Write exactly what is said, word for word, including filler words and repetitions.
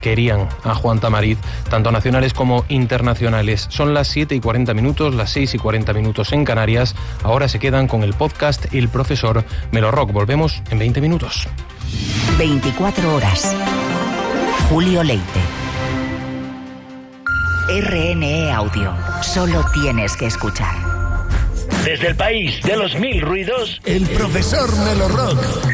querían a Juan Tamariz, tanto nacionales como internacionales. Son las siete y cuarenta minutos, las seis y cuarenta minutos en Canarias. Ahora se quedan con el podcast El Profesor Melo Rock. Volvemos en veinte minutos. veinticuatro horas. Julio Leite. R N E Audio. Solo tienes que escuchar. Desde el país de los mil ruidos, El Profesor Melo Rock.